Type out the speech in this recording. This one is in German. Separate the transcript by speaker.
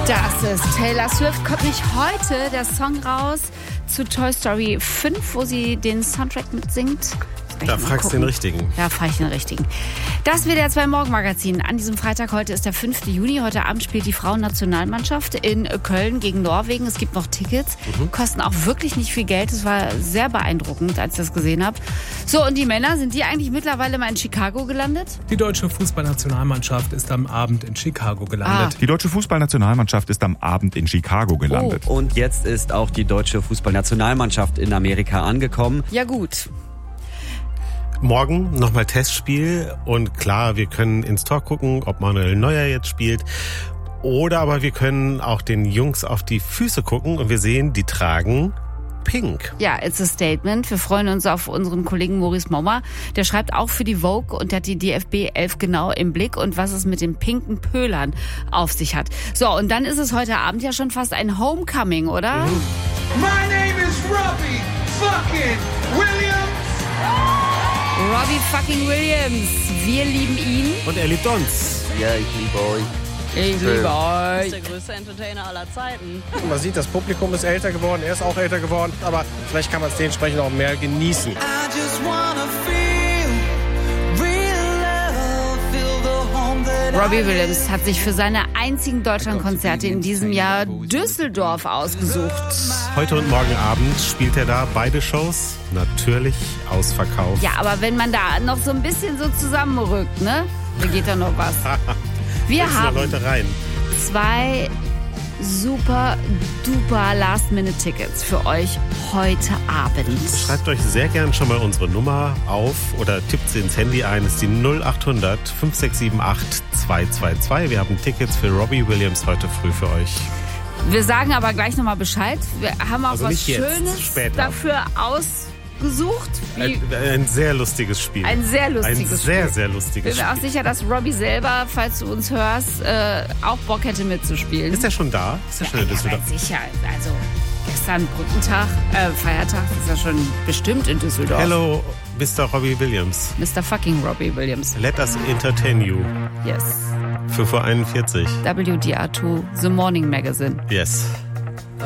Speaker 1: Das ist Taylor Swift. Kommt nicht heute der Song raus zu Toy Story 5, wo sie den Soundtrack mitsingt?
Speaker 2: Da fragst du den Richtigen.
Speaker 1: Da frage ich den Richtigen. Das WDR 2 Morgenmagazin an diesem Freitag. Heute ist der 5. Juni. Heute Abend spielt die Frauennationalmannschaft in Köln gegen Norwegen. Es gibt noch Tickets. Kosten auch wirklich nicht viel Geld. Es war sehr beeindruckend, als ich das gesehen habe. So, und die Männer, sind die eigentlich mittlerweile mal in Chicago gelandet?
Speaker 3: Die deutsche Fußballnationalmannschaft ist am Abend in Chicago gelandet.
Speaker 4: Die deutsche Fußballnationalmannschaft ist am Abend in Chicago gelandet.
Speaker 5: Oh. Und jetzt ist auch die deutsche Fußballnationalmannschaft in Amerika angekommen.
Speaker 1: Ja gut.
Speaker 2: Morgen nochmal Testspiel und klar, wir können ins Tor gucken, ob Manuel Neuer jetzt spielt. Oder aber wir können auch den Jungs auf die Füße gucken und wir sehen, die tragen pink.
Speaker 1: Ja, it's a statement. Wir freuen uns auf unseren Kollegen Maurice Mommer. Der schreibt auch für die Vogue und der hat die DFB 11 genau im Blick und was es mit den pinken Pölern auf sich hat. So, und dann ist es heute Abend ja schon fast ein Homecoming, oder?
Speaker 6: My name is Robbie fucking Williams.
Speaker 1: Robbie fucking Williams. Wir lieben ihn.
Speaker 2: Und er liebt uns.
Speaker 5: Ja, ich liebe euch.
Speaker 1: Ich liebe euch.
Speaker 7: Das ist der größte Entertainer aller Zeiten.
Speaker 8: Man sieht, das Publikum ist älter geworden, er ist auch älter geworden, aber vielleicht kann man es dementsprechend auch mehr genießen.
Speaker 1: Robbie Williams hat sich für seine einzigen Deutschlandkonzerte in diesem Jahr Düsseldorf ausgesucht.
Speaker 2: Heute und morgen Abend spielt er da beide Shows. Natürlich ausverkauft.
Speaker 1: Ja, aber wenn man da noch so ein bisschen so zusammenrückt, ne? Da geht da noch was. Wir haben
Speaker 2: Leute rein.
Speaker 1: 2 super duper Last-Minute-Tickets für euch heute Abend.
Speaker 2: Schreibt euch sehr gern schon mal unsere Nummer auf oder tippt sie ins Handy ein. Das ist die 0800 5678 222. Wir haben Tickets für Robbie Williams heute früh für euch.
Speaker 1: Wir sagen aber gleich nochmal Bescheid. Wir haben auch
Speaker 2: Also
Speaker 1: was
Speaker 2: nicht jetzt,
Speaker 1: Schönes
Speaker 2: später.
Speaker 1: dafür ausgesucht.
Speaker 2: Ein sehr lustiges Spiel.
Speaker 1: Ein sehr lustiges
Speaker 2: Ein sehr,
Speaker 1: Spiel.
Speaker 2: sehr
Speaker 1: Ich
Speaker 2: lustiges
Speaker 1: bin mir auch
Speaker 2: Spiel.
Speaker 1: sicher, dass Robbie selber, falls du uns hörst, auch Bock hätte mitzuspielen.
Speaker 2: Ist er schon da? Ist er schon in Düsseldorf?
Speaker 1: Ja, sicher. Also gestern Brückentag, Feiertag, ist er schon bestimmt in Düsseldorf.
Speaker 2: Hello, Mr. Robbie Williams.
Speaker 1: Mr. fucking Robbie Williams.
Speaker 2: Let us entertain you.
Speaker 1: Yes.
Speaker 2: 5:41 Uhr.
Speaker 1: WDR2, The Morning Magazine.
Speaker 2: Yes.